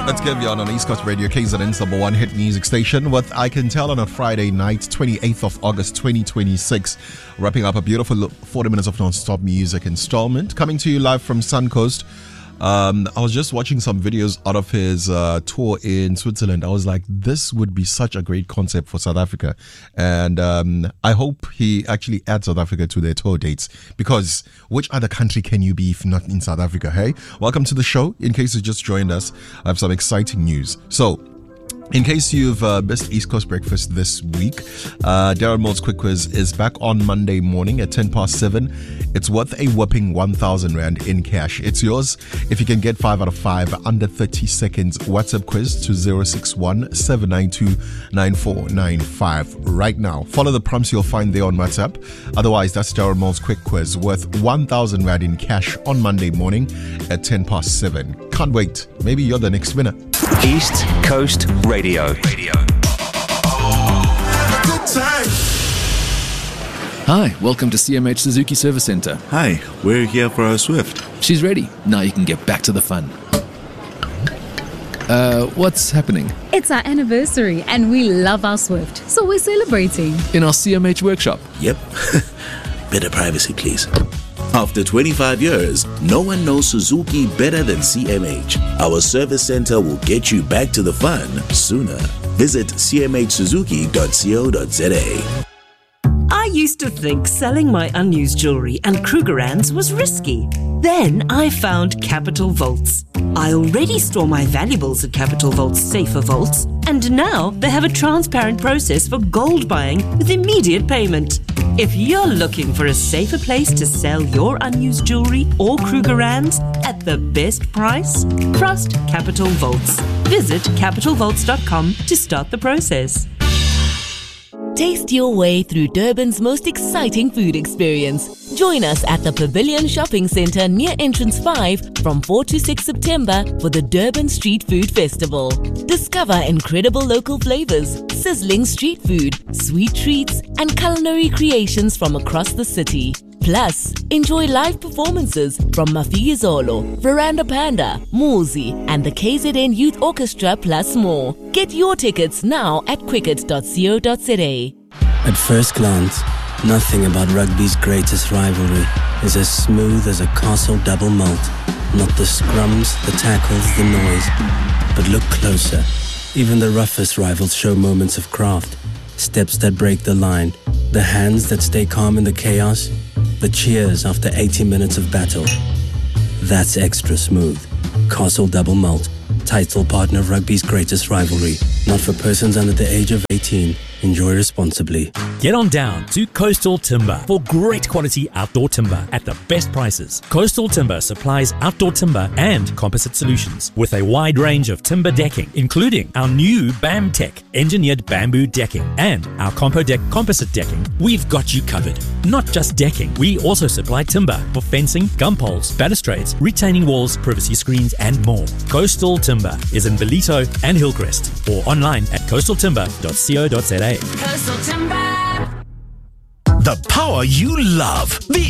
Let's give you on East Coast Radio, KZN's number one hit music station with I Can Tell on a Friday night, 28th of August 2026. Wrapping up a beautiful 40 minutes of non-stop music installment. Coming to you live from Suncoast. I was just watching some videos out of his tour in Switzerland. I was like, this would be such a great concept for South Africa. And I hope he actually adds South Africa to their tour dates, because which other country can you be if not in South Africa, hey? Welcome to the show. In case you just joined us, I have some exciting news. So, in case you've missed East Coast Breakfast this week, Darren Moore's Quick Quiz is back on Monday morning at 7:10. It's worth a whopping 1,000 Rand in cash. It's yours if you can get 5 out of 5 under 30 seconds. WhatsApp quiz to 061 792 9495 right now. Follow the prompts you'll find there on WhatsApp. Otherwise, that's Darren Moore's Quick Quiz worth 1,000 Rand in cash on Monday morning at 7:10. Can't wait. Maybe you're the next winner. East Coast Radio. Hi, welcome to CMH Suzuki Service Center. Hi, we're here for our Swift. She's ready. Now you can get back to the fun. What's happening? It's our anniversary and we love our Swift, so we're celebrating. In our CMH workshop. Yep. Better privacy, please. After 25 years, no one knows Suzuki better than CMH. Our service center will get you back to the fun sooner. Visit cmhsuzuki.co.za. I used to think selling my unused jewelry and Krugerrands was risky. Then I found Capital Vaults. I already store my valuables at Capital Vault's safer vaults, and now they have a transparent process for gold buying with immediate payment. If you're looking for a safer place to sell your unused jewelry or Krugerrands at the best price, trust Capital Vaults. Visit capitalvaults.com to start the process. Taste your way through Durban's most exciting food experience. Join us at the Pavilion Shopping Centre near Entrance 5 from 4 to 6 September for the Durban Street Food Festival. Discover incredible local flavours, sizzling street food, sweet treats and culinary creations from across the city. Plus, enjoy live performances from Mafiyizolo, Veranda Panda, Muzi and the KZN Youth Orchestra plus more. Get your tickets now at quicket.co.za. At first glance, nothing about rugby's greatest rivalry is as smooth as a Castle double malt. Not the scrums, the tackles, the noise. But look closer. Even the roughest rivals show moments of craft. Steps that break the line. The hands that stay calm in the chaos. The cheers after 80 minutes of battle. That's extra smooth. Castle double malt. Title partner of rugby's greatest rivalry. Not for persons under the age of 18. Enjoy responsibly. Get on down to Coastal Timber for great quality outdoor timber at the best prices. Coastal Timber supplies outdoor timber and composite solutions with a wide range of timber decking, including our new BAMTech engineered bamboo decking and our CompoDeck composite decking. We've got you covered. Not just decking, we also supply timber for fencing, gum poles, balustrades, retaining walls, privacy screens, and more. Coastal Timber is in Bellito and Hillcrest, or online at coastaltimber.co.za. Coastal Timber. The power you love. The